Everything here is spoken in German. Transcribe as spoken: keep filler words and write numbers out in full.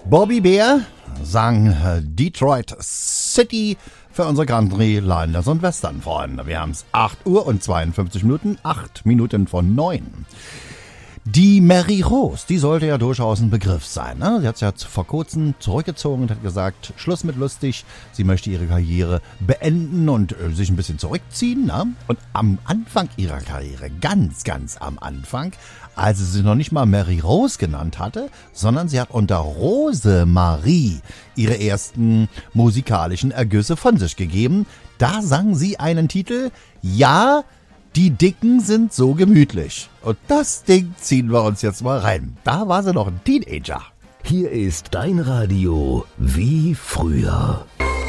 Bobby Bear sang Detroit City für unsere Country, Liners und Western Freunde. Wir haben es acht Uhr und zweiundfünfzig Minuten, acht Minuten von neun. Die Mary Rose, die sollte ja durchaus ein Begriff sein. Ne? Sie hat sich ja vor kurzem zurückgezogen und hat gesagt, Schluss mit lustig, sie möchte ihre Karriere beenden und äh, sich ein bisschen zurückziehen. Ne? Und am Anfang ihrer Karriere, ganz, ganz am Anfang, als sie sich noch nicht mal Mary Rose genannt hatte, sondern sie hat unter Rosemarie ihre ersten musikalischen Ergüsse von sich gegeben. Da sang sie einen Titel, ja, die Dicken sind so gemütlich. Und das Ding ziehen wir uns jetzt mal rein. Da war sie noch ein Teenager. Hier ist dein Radio wie früher.